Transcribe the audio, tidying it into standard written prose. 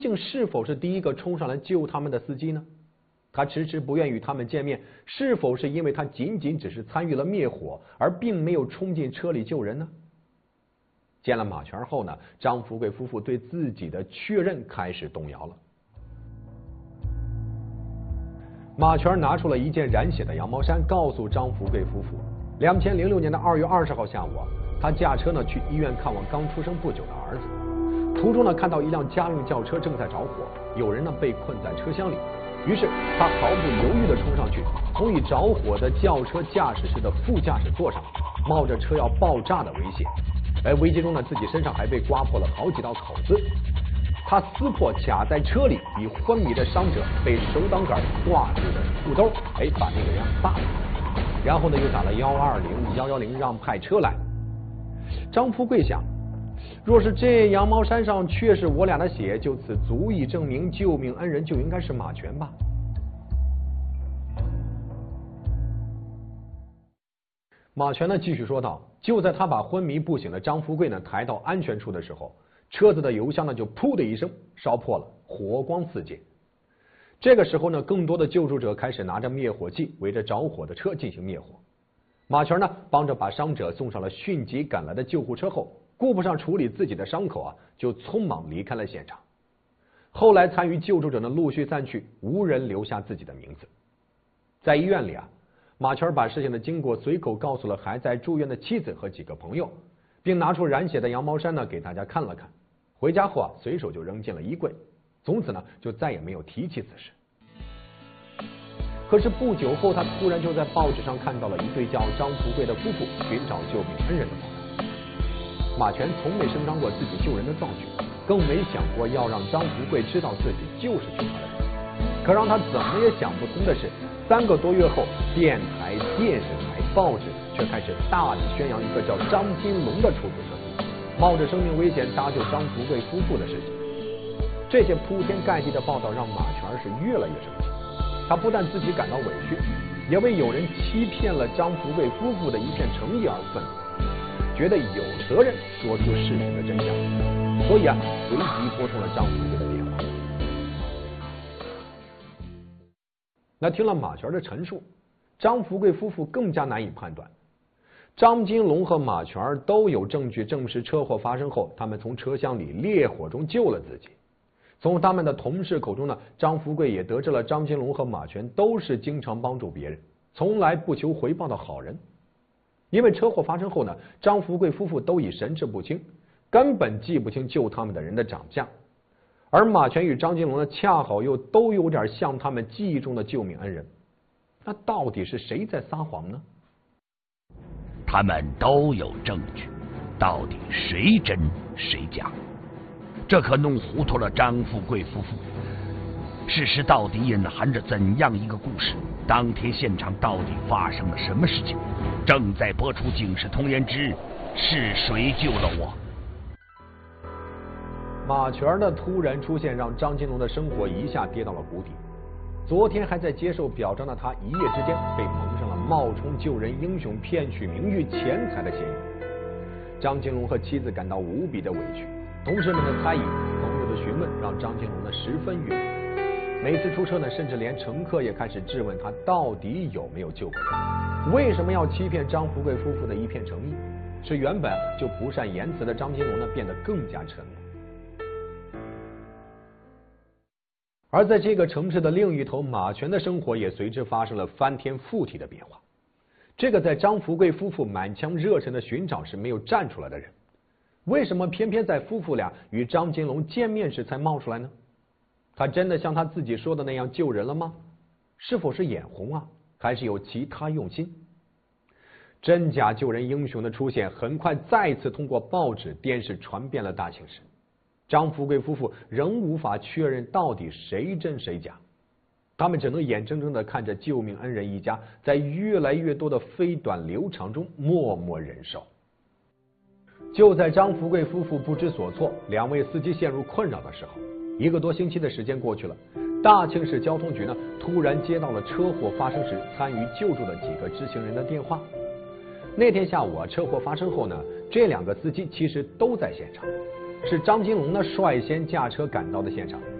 竟是否是第一个冲上来救他们的司机呢？他迟迟不愿与他们见面，是否是因为他仅仅只是参与了灭火，而并没有冲进车里救人呢？见了马全后呢，张福贵夫妇对自己的确认开始动摇了。马全拿出了一件染血的羊毛衫，告诉张福贵夫妇，2006年的2月20号下午他驾车呢去医院看望刚出生不久的儿子，途中呢看到一辆家用轿车正在着火，有人呢被困在车厢里，于是他毫不犹豫地冲上去，从已着火的轿车驾驶室的副驾驶座上，冒着车要爆炸的危险。危机中呢，自己身上还被刮破了好几道口子。他撕破卡在车里已昏迷的伤者被手挡杆挂住的裤兜，把那个人撒了，然后呢又打了120、110让派车来。张福贵想，若是这羊毛衫上确是我俩的血，就此足以证明救命恩人就应该是马全吧。马全呢继续说道，就在他把昏迷不醒的张福贵呢抬到安全处的时候，车子的油箱呢就噗的一声烧破了，火光四溅。这个时候呢，更多的救助者开始拿着灭火器围着着火的车进行灭火。马全呢帮着把伤者送上了迅即赶来的救护车后，顾不上处理自己的伤口就匆忙离开了现场。后来参与救助者呢陆续散去，无人留下自己的名字。在医院里马全把事情的经过随口告诉了还在住院的妻子和几个朋友，并拿出染血的羊毛衫呢给大家看了看。回家后随手就扔进了衣柜，从此呢就再也没有提起此事。可是不久后，他突然就在报纸上看到了一对叫张福贵的夫妇寻找救命恩人的报道。马全从没声张过自己救人的壮举，更没想过要让张福贵知道自己就是救他的人。可让他怎么也想不通的是，3个多月后，电台、电视台、报纸却开始大力宣扬一个叫张金龙的出租车司机冒着生命危险搭救张福贵夫妇的事情。这些铺天盖地的报道让马全是越来越生气，他不但自己感到委屈，也为有人欺骗了张福贵夫妇的一片诚意而愤怒，觉得有责任说出事情的真相，所以随即拨通了张福贵的电话。那听了马全的陈述，张福贵夫妇更加难以判断。张金龙和马全都有证据证实车祸发生后，他们从车厢里烈火中救了自己。从他们的同事口中呢，张福贵也得知了张金龙和马全都是经常帮助别人，从来不求回报的好人。因为车祸发生后呢，张福贵夫妇都已神志不清，根本记不清救他们的人的长相。而马全与张金龙呢，恰好又都有点像他们记忆中的救命恩人。那到底是谁在撒谎呢？ 他们都有证据，到底谁真谁假？这可弄糊涂了张富贵夫妇。事实到底隐含着怎样一个故事？当天现场到底发生了什么事情？正在播出《警世通言之是谁救了我》。 马全的突然出现让张金龙的生活一下跌到了谷底。昨天还在接受表彰的他，一夜之间被蒙上了冒充救人英雄、骗取名誉、钱财的嫌疑。张金龙和妻子感到无比的委屈，同事们的猜疑、朋友的询问让张金龙十分郁闷。每次出车呢，甚至连乘客也开始质问他到底有没有救过人，为什么要欺骗张福贵夫妇的一片诚意？使原本就不善言辞的张金龙呢，变得更加沉默。而在这个城市的另一头，马全的生活也随之发生了翻天覆地的变化。这个在张福贵夫妇满腔热忱的寻找时没有站出来的人，为什么偏偏在夫妇俩与张金龙见面时才冒出来呢？他真的像他自己说的那样救人了吗？是否是眼红还是有其他用心？真假救人英雄的出现很快再次通过报纸、电视传遍了大庆市。张福贵夫妇仍无法确认到底谁真谁假，他们只能眼睁睁地看着救命恩人一家在越来越多的飞短流长中默默忍受。就在张福贵夫妇不知所措，2位司机陷入困扰的时候，1个多星期的时间过去了，大庆市交通局呢突然接到了车祸发生时参与救助的几个知情人的电话。那天下午车祸发生后呢，这2个司机其实都在现场。 是张金龙呢率先驾车赶到的现场。